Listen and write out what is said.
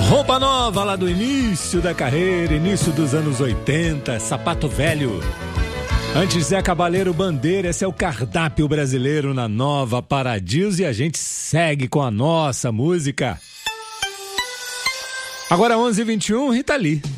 Roupa nova lá do início da carreira, início dos anos 80, sapato velho. Antes Zé Cabaleiro, Bandeira, esse é o cardápio brasileiro na Nova Paradiso e a gente segue com a nossa música. Agora 11h21, Rita Lee.